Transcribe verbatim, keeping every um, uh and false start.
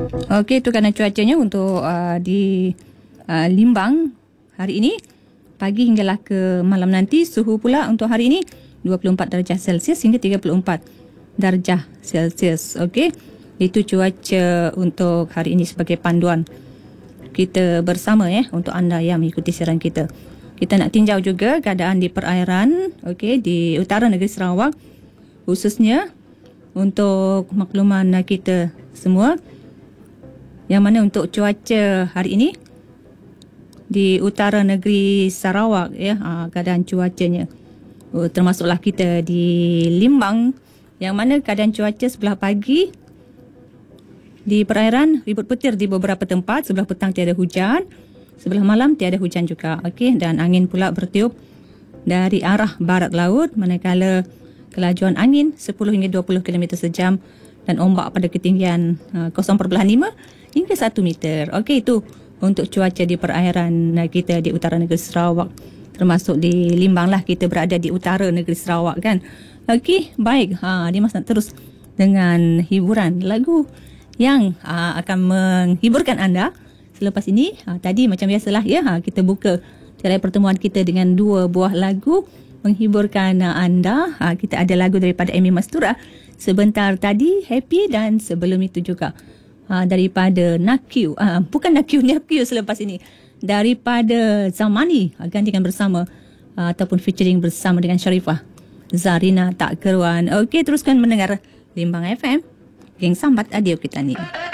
Okey, itu kerana cuacanya untuk uh, di uh, Limbang hari ini, pagi hinggalah ke malam nanti. Suhu pula untuk hari ini dua puluh empat darjah Celsius hingga tiga puluh empat darjah Celsius. Okey, itu cuaca untuk hari ini sebagai panduan kita bersama ya, untuk anda yang mengikuti siaran kita. Kita nak tinjau juga keadaan di perairan, okey, di utara negeri Sarawak, khususnya untuk makluman kita semua, yang mana untuk cuaca hari ini di utara negeri Sarawak ya, ha, keadaan cuacanya, oh, termasuklah kita di Limbang, yang mana keadaan cuaca sebelah pagi di perairan ribut petir di beberapa tempat, sebelah petang tiada hujan, sebelah malam tiada hujan juga. Okey, dan angin pula bertiup dari arah barat laut, manakala kelajuan angin sepuluh hingga dua puluh kilometer sejam dan ombak pada ketinggian uh, kosong perpuluhan lima hingga satu meter. Okey, itu untuk cuaca di perairan kita di utara negeri Sarawak, termasuk di Limbang lah, kita berada di utara negeri Sarawak kan. Okey, baik. Ha, Dimas nak terus dengan hiburan lagu yang uh, akan menghiburkan anda selepas ini. Ha, tadi macam biasalah ya, ha, kita buka tirai pertemuan kita dengan dua buah lagu menghiburkan uh, anda. Ha, kita ada lagu daripada Amy Mastura sebentar tadi, Happy, dan sebelum itu juga uh, daripada Nakyu, uh, bukan Nakyu, Nakyu selepas ini, daripada Zamani, uh, gantikan bersama uh, ataupun featuring bersama dengan Sharifah Zarina Tak Keruan. Okey, teruskan mendengar Limbang F M, geng sambat adio kita ni.